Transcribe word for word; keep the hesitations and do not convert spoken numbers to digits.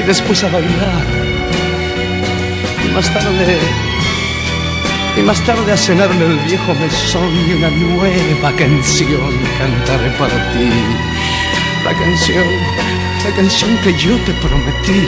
después a bailar. Y más tarde, y más tarde a cenar en el viejo mesón y una nueva canción cantaré para ti. La canción, la canción que yo te prometí.